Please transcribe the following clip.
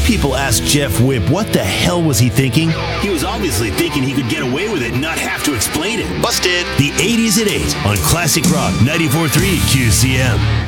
People asked Jeff Whip what the hell was he thinking. He was obviously thinking he could get away with it and not have to explain it. Busted. The 80s at 8 on Classic Rock 94.3 QCM.